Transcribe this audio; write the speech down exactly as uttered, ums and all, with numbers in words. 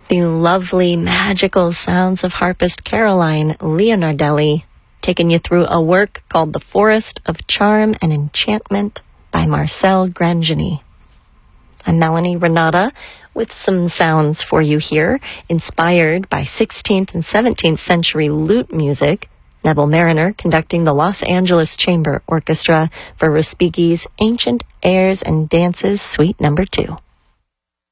The lovely, magical sounds of harpist Caroline Leonardelli, taking you through a work called The Forest of Charm and Enchantment by Marcel Grangeny. I'm Melanie Renata with some sounds for you here, inspired by sixteenth and seventeenth century lute music. Neville Mariner conducting the Los Angeles Chamber Orchestra for Respighi's Ancient Airs and Dances Suite Number Two.